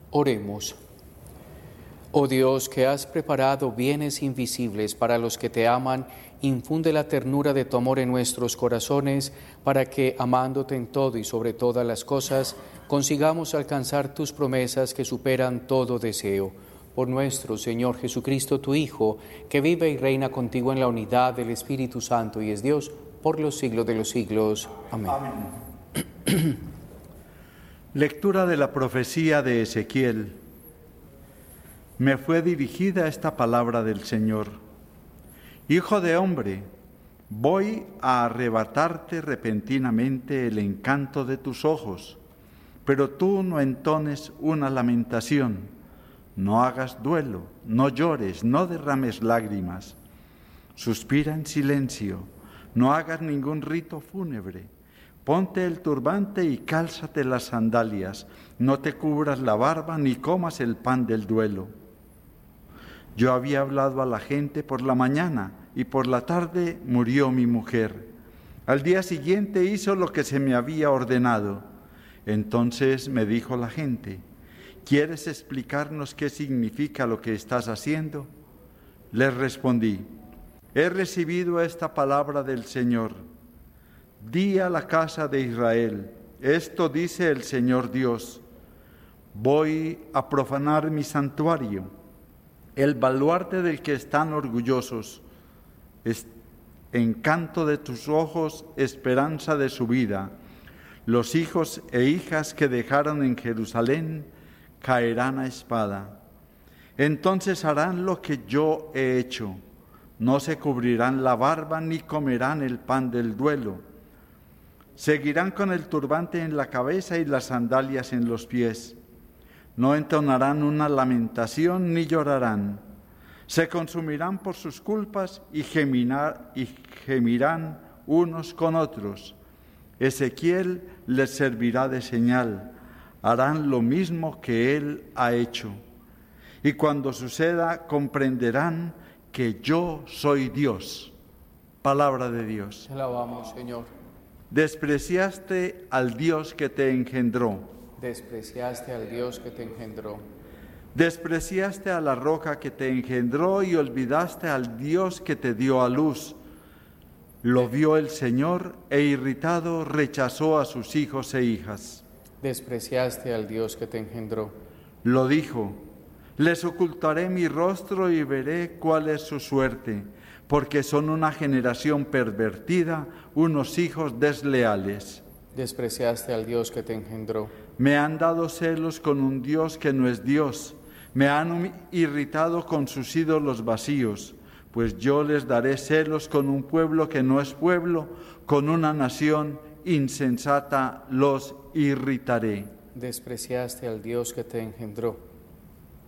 Oremos. Oh Dios, que has preparado bienes invisibles para los que te aman, infunde la ternura de tu amor en nuestros corazones, para que, amándote en todo y sobre todas las cosas, consigamos alcanzar tus promesas que superan todo deseo. Por nuestro Señor Jesucristo, tu Hijo, que vive y reina contigo en la unidad del Espíritu Santo y es Dios por los siglos de los siglos. Amén. Amén. Lectura de la profecía de Ezequiel. Me fue dirigida esta palabra del Señor. Hijo de hombre, voy a arrebatarte repentinamente el encanto de tus ojos, pero tú no entones una lamentación, no hagas duelo, no llores, no derrames lágrimas. Suspira en silencio, no hagas ningún rito fúnebre. Ponte el turbante y cálzate las sandalias, no te cubras la barba ni comas el pan del duelo. Yo había hablado a la gente por la mañana y por la tarde murió mi mujer. Al día siguiente hizo lo que se me había ordenado. Entonces me dijo la gente, ¿quieres explicarnos qué significa lo que estás haciendo? Les respondí, he recibido esta palabra del Señor. Di a la casa de Israel, esto dice el Señor Dios, voy a profanar mi santuario, el baluarte del que están orgullosos, encanto de tus ojos, esperanza de su vida. Los hijos e hijas que dejaron en Jerusalén caerán a espada. Entonces harán lo que yo he hecho, no se cubrirán la barba ni comerán el pan del duelo. Seguirán con el turbante en la cabeza y las sandalias en los pies. No entonarán una lamentación ni llorarán. Se consumirán por sus culpas y gemirán unos con otros. Ezequiel les servirá de señal. Harán lo mismo que él ha hecho. Y cuando suceda, comprenderán que yo soy Dios. Palabra de Dios. Te alabamos, Señor. Despreciaste al Dios que te engendró. Despreciaste al Dios que te engendró. Despreciaste a la roca que te engendró y olvidaste al Dios que te dio a luz. Lo vio el Señor e irritado rechazó a sus hijos e hijas. Despreciaste al Dios que te engendró. Lo dijo, les ocultaré mi rostro y veré cuál es su suerte, porque son una generación pervertida, unos hijos desleales. Despreciaste al Dios que te engendró. Me han dado celos con un Dios que no es Dios. Me han irritado con sus ídolos vacíos. Pues yo les daré celos con un pueblo que no es pueblo, con una nación insensata los irritaré. Despreciaste al Dios que te engendró.